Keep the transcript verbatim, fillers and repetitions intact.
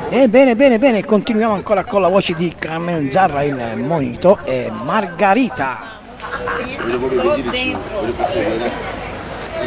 E bene, bene, bene, continuiamo ancora con la voce di Carmen Zarra, il monito e Margarita. Voglio proprio vedere su, voglio proprio vedere.